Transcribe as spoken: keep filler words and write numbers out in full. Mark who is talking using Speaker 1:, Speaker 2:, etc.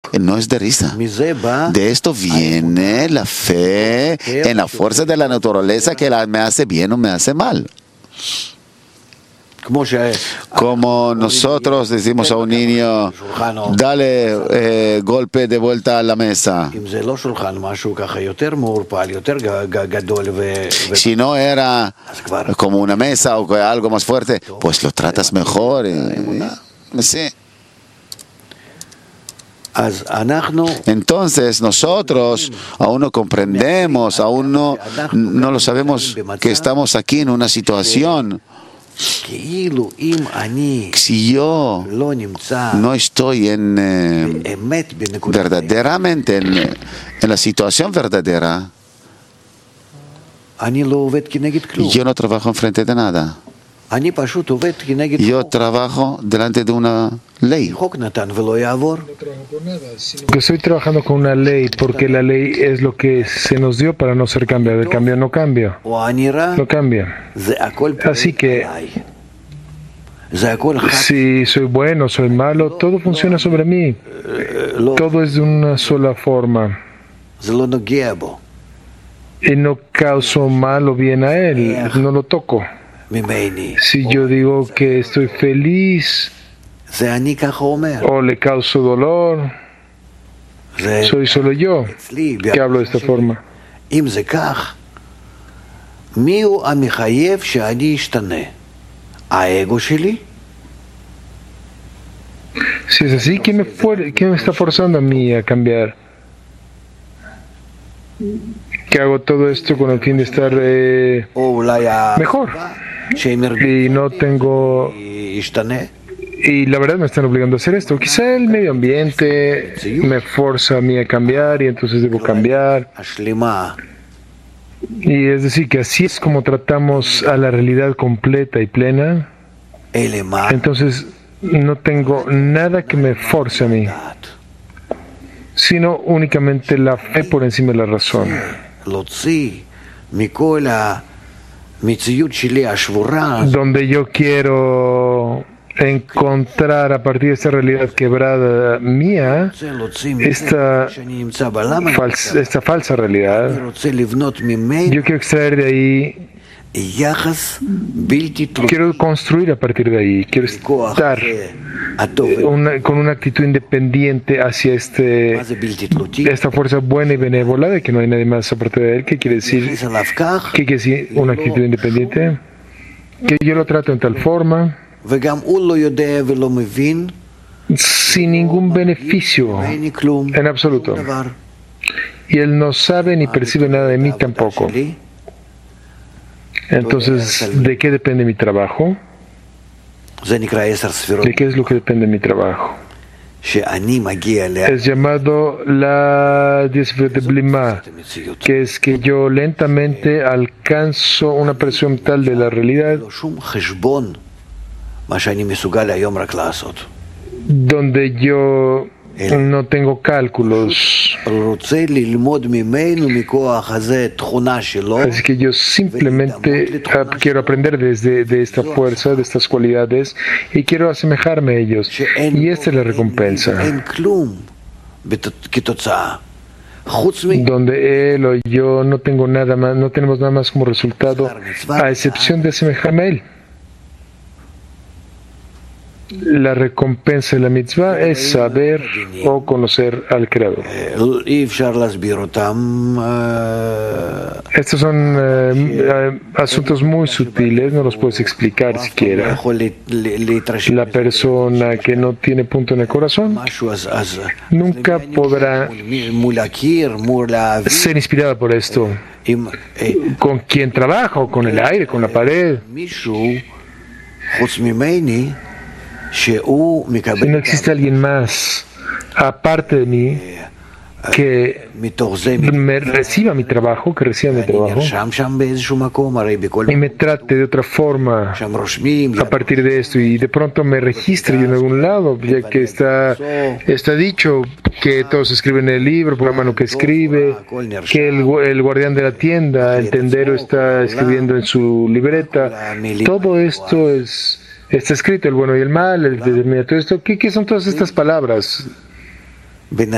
Speaker 1: no es de risa. De esto viene la fe en la fuerza de la naturaleza que la- me hace bien o me hace mal. Como nosotros decimos a un niño, dale eh, golpe de vuelta a la mesa. Si no era como una mesa o algo más fuerte, pues lo tratas mejor. eh, sí. Entonces nosotros aún no comprendemos, aún no, no lo sabemos que estamos aquí en una situación. Si yo no estoy en, eh, verdaderamente en, en la situación verdadera, yo no trabajo enfrente de nada. Yo trabajo delante de una ley.
Speaker 2: Que estoy trabajando con una ley porque la ley es lo que se nos dio para no ser cambiado. El cambio no cambia. No cambia. Así que si soy bueno, soy malo, todo funciona sobre mí. Todo es de una sola forma. Y no causo mal o bien a él. No lo toco. Si yo digo que estoy feliz o le causo dolor, soy solo yo que hablo de esta forma. Si es así, ¿quién me, fuer- quién me está forzando a mí a cambiar? Que hago todo esto con el fin de estar eh, mejor. Y no tengo... Y la verdad me están obligando a hacer esto. Quizá el medio ambiente me forza a mí a cambiar y entonces debo cambiar. Y es decir, que así es como tratamos a la realidad completa y plena. Entonces no tengo nada que me force a mí, sino únicamente la fe por encima de la razón. Donde yo quiero encontrar a partir de esta realidad quebrada mía, esta, fals- esta falsa realidad, yo quiero extraer de ahí, quiero construir a partir de ahí, quiero estar una- con una actitud independiente hacia este, esta fuerza buena y benévola de que no hay nadie más aparte de él. ¿Qué quiere decir? ¿Qué quiere decir una actitud independiente? Que yo lo trato en tal forma, sin ningún beneficio en absoluto. Y él no sabe ni percibe nada de mí tampoco. Entonces, ¿de qué depende mi trabajo? ¿De qué es lo que depende mi trabajo? Es llamado la diez de Blima, que es que yo lentamente alcanzo una presión tal de la realidad donde yo no tengo cálculos. Así que yo simplemente ap- quiero aprender desde de esta fuerza, de estas cualidades, y quiero asemejarme a ellos. Y esta es la recompensa. Donde él o yo no tengo nada más, no tenemos nada más como resultado, a excepción de asemejarme a él. La recompensa de la mitzvah es saber o conocer al Creador. Estos son eh, eh, asuntos muy sutiles, no los puedes explicar siquiera. La persona que no tiene punto en el corazón nunca podrá ser inspirada por esto. Con quien trabaja, o con el aire, con la pared. Si no existe alguien más, aparte de mí, que me reciba mi trabajo, que reciba mi trabajo, y me trate de otra forma a partir de esto, y de pronto me registre yo en algún lado, ya que está, está dicho que todos escriben en el libro, por la mano que escribe, que el, el guardián de la tienda, el tendero, está escribiendo en su libreta. Todo esto es... Está escrito el bueno y el mal, el determinado, todo esto. ¿Qué, qué son todas estas palabras?